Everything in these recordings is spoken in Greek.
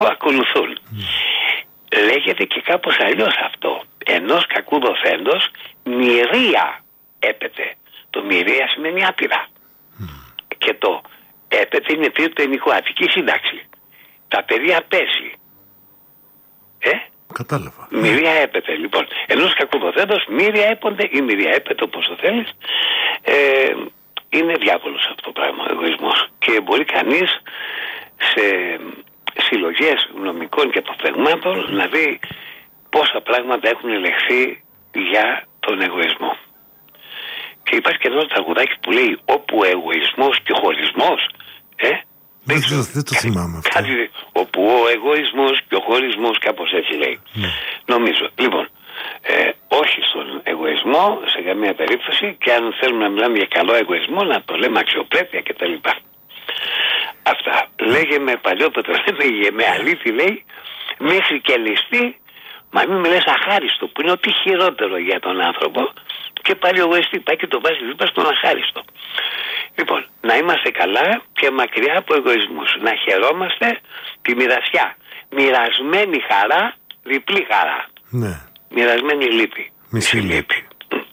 που ακολουθούν. Λέγεται και κάπως αλλιώς αυτό. Ενός κακού δοθέντος μοιρία έπεται. Το μοιρία σημαίνει άπειρα. Και το έπεται είναι τρίτο ενικό, Αττική σύνταξη. Τα παιδιά πέσει. Κατάλαβα. Μοιρία έπεται λοιπόν. Ενός κακού δοθέντος μοίρια έπονται ή μοιρία έπεται, όπως το θέλεις. Είναι διάβολος αυτό το πράγμα, ο εγωισμός. Και μπορεί κανείς σε συλλογές νομικών και αποφθεγμάτων να δει πόσα πράγματα έχουν ελεγχθεί για τον εγωισμό. Και υπάρχει και ένα τραγουδάκι που λέει όπου ο εγωισμός και ο χωρισμός. Δεν το θυμάμαι αυτό. Όπου ο εγωισμός και ο χωρισμός, κάπως έτσι λέει. Νομίζω. Λοιπόν, όχι στον εγωισμό σε καμία περίπτωση, και αν θέλουμε να μιλάμε για καλό εγωισμό να το λέμε αξιοπρέπεια κτλ. Αυτά. Λέγε με παλιότερο, με αλήθεια λέει, μέχρι και ληστή, μα μην με λες αχάριστο, που είναι ό,τι χειρότερο για τον άνθρωπο, και πάλι ο εγωιστή πάει και το βάζει δίπλα στον αχάριστο. Λοιπόν, να είμαστε καλά και μακριά από εγωισμούς. Να χαιρόμαστε τη μοιρασιά. Μοιρασμένη χαρά, διπλή χαρά. Ναι. Μοιρασμένη λύπη. Μισή λύπη.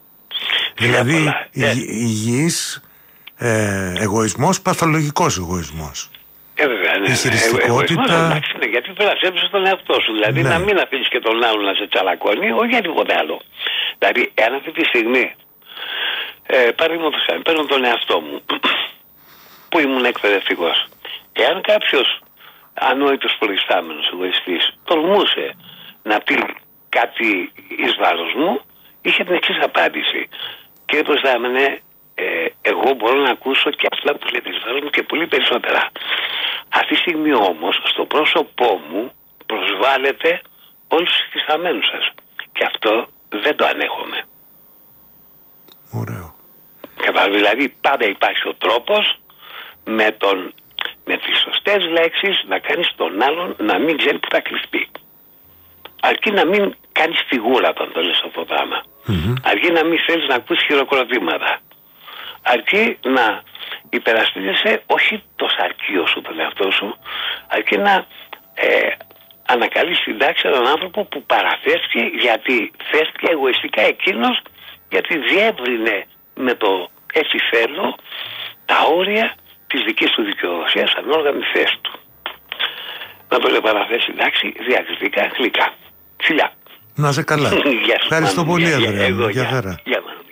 Δηλαδή υγιής εγωισμός, παθολογικός εγωισμός. Βέβαια, ναι. Η χειριστικότητα. Εντάξει, ναι, γιατί πρέπει να σέβεσαι τον εαυτό σου. Δηλαδή να μην αφήνεις και τον άλλον να σε τσαλακώνει, όχι για τίποτε άλλο. Δηλαδή, εάν αυτή τη στιγμή, παραδείγματος χάρη, παίρνω τον εαυτό μου, που ήμουν εκπαιδευτικός. Εάν κάποιος ανόητος προϊστάμενος εγωιστής τολμούσε να πει κάτι εις βάρος μου, είχε την εξής απάντηση. Κύριε προϊστάμενε, εγώ μπορώ να ακούσω και αυτά που λέτε εις βάρος μου και πολύ περισσότερα. Αυτή τη στιγμή όμως στο πρόσωπό μου προσβάλλετε όλους τους υφισταμένους σας. Και αυτό δεν το ανέχομαι. Ωραίο. Δηλαδή πάντα υπάρχει ο τρόπος με τις σωστές λέξεις να κάνεις τον άλλον να μην ξέρει που θα κρυφτεί. Αρκεί να μην κάνεις φιγούρα όταν το λες αυτό το πράγμα. Αρκεί να μην θέλεις να ακούσεις χειροκροτήματα. Αρκεί να υπερασπίζεσαι όχι το σαρκείο σου, τον εαυτό σου, αρκεί να ανακαλείς στην τάξη έναν άνθρωπο που παραθέθηκε γιατί θέστηκε εγωιστικά εκείνος, γιατί διεύρυνε με το έτσι θέλω τα όρια της δικής του δικαιοδοσίας ανάλογα με τη θέση του. Να το λέω παραθέσει, εντάξει, διακριτικά, γλυκά. Φιλιά. Να είσαι καλά. Ευχαριστώ πολύ, Αδριάνο. Γεια χαρά.